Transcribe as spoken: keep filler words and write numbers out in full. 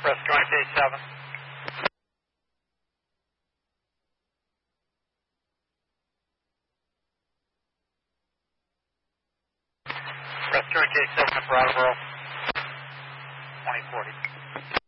Restaurant J seven. Restaurant J seven at Brattleboro, twenty forty.